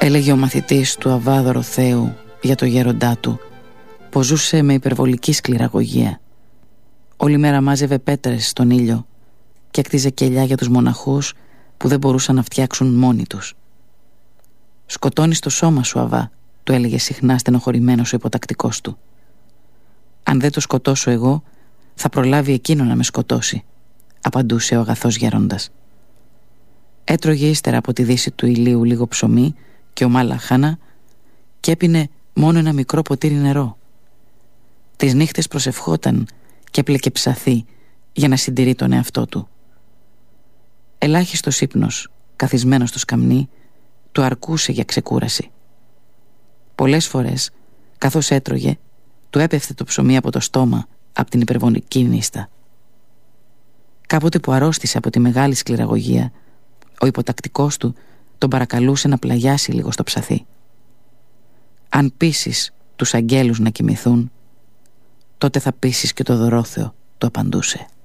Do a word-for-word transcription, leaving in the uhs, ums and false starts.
Έλεγε ο μαθητής του Αββά Δωροθέου για το γέροντά του πως ζούσε με υπερβολική σκληραγωγία. Όλη μέρα μάζευε πέτρες στον ήλιο και κτίζε κελιά για τους μοναχούς που δεν μπορούσαν να φτιάξουν μόνοι τους. «Σκοτώνεις το σώμα σου, Αββά», του έλεγε συχνά στενοχωρημένος ο υποτακτικός του. «Αν δεν το σκοτώσω εγώ, θα προλάβει εκείνο να με σκοτώσει», απαντούσε ο αγαθός γέροντας. Έτρωγε ύστερα από τη δύση του ηλίου λίγο ψωμί και ομά λαχάνα και έπινε μόνο ένα μικρό ποτήρι νερό. Τις νύχτες προσευχόταν και έπλεκε ψαθί για να συντηρεί τον εαυτό του. Ελάχιστος ύπνος, καθισμένος στο σκαμνί, του αρκούσε για ξεκούραση. Πολλές φορές, καθώς έτρωγε, του έπεφτε το ψωμί από το στόμα από την υπερβολική νύστα. Κάποτε που αρρώστησε από τη μεγάλη σκληραγωγία, ο υποτακτικός του τον παρακαλούσε να πλαγιάσει λίγο στο ψαθί. «Αν πείσεις τους αγγέλους να κοιμηθούν, τότε θα πείσεις και το Δωρόθεο», του απαντούσε.